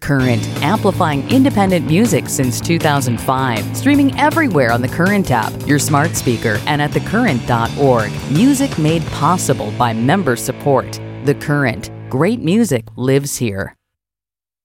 Current, amplifying independent music since 2005. Streaming everywhere on the Current app, your smart speaker, and at thecurrent.org. Music made possible by member support. The Current. Great music lives here.